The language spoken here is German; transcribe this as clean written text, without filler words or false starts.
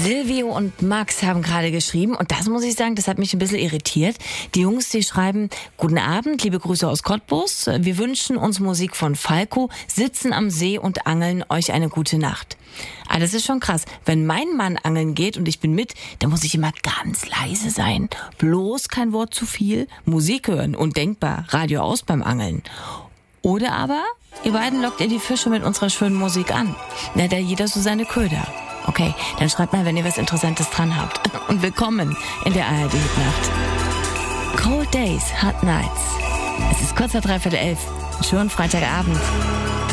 Silvio und Max haben gerade geschrieben und das muss ich sagen, das hat mich ein bisschen irritiert. Die Jungs, die schreiben: Guten Abend, liebe Grüße aus Cottbus. Wir wünschen uns Musik von Falco, sitzen am See und angeln, euch eine gute Nacht. Ah, das ist schon krass. Wenn mein Mann angeln geht und ich bin mit, dann muss ich immer ganz leise sein. Bloß kein Wort zu viel, Musik hören und denkbar Radio aus beim Angeln. Oder aber, ihr beiden lockt ihr die Fische mit unserer schönen Musik an. Na, da jeder so seine Köder. Okay, dann schreibt mal, wenn ihr was Interessantes dran habt. Und willkommen in der ARD-Nacht. Cold Days, Hot Nights. Es ist kurz nach 11:15. Schönen Freitagabend.